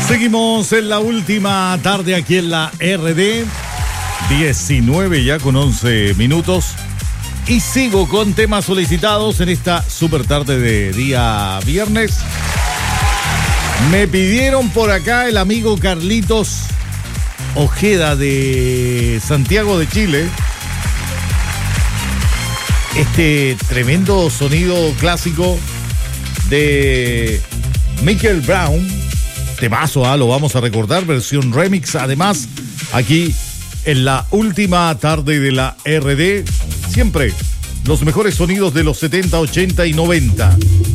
Seguimos en la última tarde aquí en la RD, 19 ya con 11 minutos. Y sigo con temas solicitados en esta super tarde de día viernes. Me pidieron por acá el amigo Carlitos Ojeda de Santiago de Chile este tremendo sonido clásico de Michael Brown. Temazo, lo vamos a recordar, versión remix, además, aquí en la última tarde de la RD. Siempre los mejores sonidos de los 70, 80 y 90.